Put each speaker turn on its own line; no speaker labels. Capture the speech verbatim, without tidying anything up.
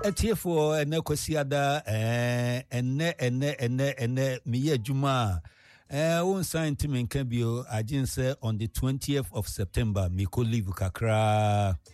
Etiefo ene kwasiada eh ene ene ene ene miye juma eh won sign to me kan bio agin say on the twentieth of September mi ko leave kakra